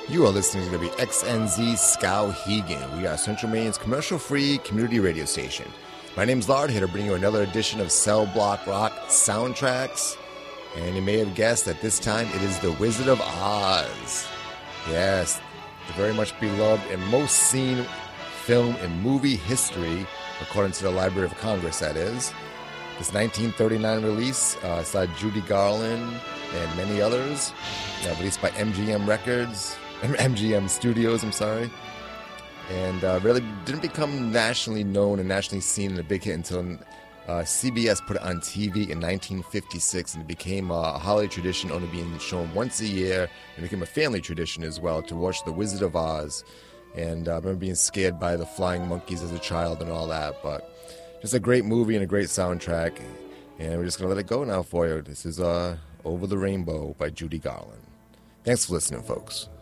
You are listening to WXNZ Skowhegan. We are Central Maine's commercial-free community radio station. My name's Lard, here to bring you another edition of Cell Block Rock Soundtracks. And you may have guessed that this time it is The Wizard of Oz. Yes, the very much beloved and most seen film in movie history, according to the Library of Congress, that is. This 1939 release starred Judy Garland and many others, released by MGM Studios, and really didn't become nationally known and nationally seen in a big hit until CBS put it on TV in 1956, and it became a holiday tradition, only being shown once a year, and became a family tradition as well to watch The Wizard of Oz. And I remember being scared by the flying monkeys as a child and all that, but just a great movie and a great soundtrack, and we're just going to let it go now for you. This is Over the Rainbow by Judy Garland. Thanks for listening, folks.